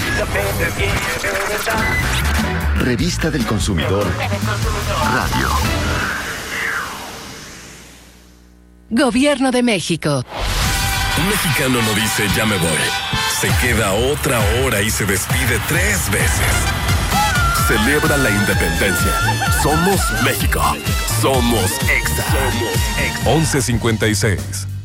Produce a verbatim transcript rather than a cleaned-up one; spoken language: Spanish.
Revista del Consumidor. Radio. Gobierno de México. Un mexicano no dice ya me voy. Se queda otra hora y se despide tres veces. Celebra la independencia. Somos México. Somos Exa. Somos Exa. once cincuenta y seis.